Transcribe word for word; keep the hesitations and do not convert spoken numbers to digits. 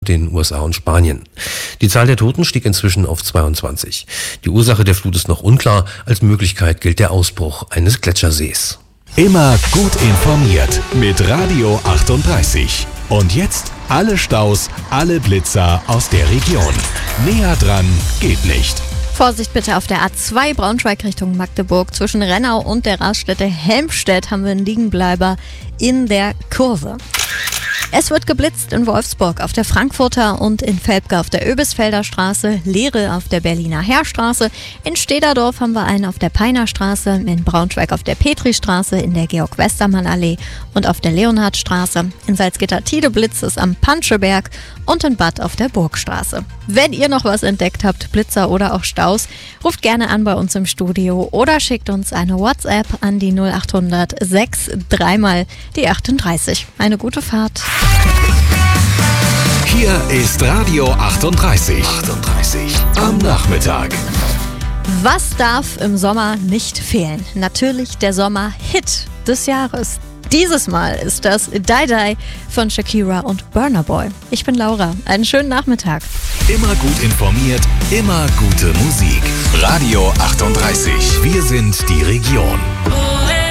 den U S A und Spanien. Die Zahl der Toten stieg inzwischen auf zweiundzwanzig. Die Ursache der Flut ist noch unklar. Als Möglichkeit gilt der Ausbruch eines Gletschersees. Immer gut informiert mit Radio achtunddreißig. Und jetzt alle Staus, alle Blitzer aus der Region. Näher dran geht nicht. Vorsicht bitte auf der A zwei Braunschweig Richtung Magdeburg. Zwischen Rennau und der Raststätte Helmstedt haben wir einen Liegenbleiber in der Kurve. Es wird geblitzt in Wolfsburg auf der Frankfurter und in Velpke auf der Oebisfelder Straße, Leere auf der Berliner Heerstraße, in Stederdorf haben wir einen auf der Peiner Straße, in Braunschweig auf der Petristraße, in der Georg-Westermann-Allee und auf der Leonhardstraße. In Salzgitter-Tide blitzt es am Panscheberg und in Bad auf der Burgstraße. Wenn ihr noch was entdeckt habt, Blitzer oder auch Staus, ruft gerne an bei uns im Studio oder schickt uns eine WhatsApp an die null acht hundert sechs dreimal die achtunddreißig. Eine gute Fahrt. Hier ist Radio achtunddreißig. achtunddreißig am Nachmittag. Was darf im Sommer nicht fehlen? Natürlich der Sommer-Hit des Jahres. Dieses Mal ist das Die Die von Shakira und Burna Boy. Ich bin Laura. Einen schönen Nachmittag. Immer gut informiert, immer gute Musik. Radio achtunddreißig. Wir sind die Region.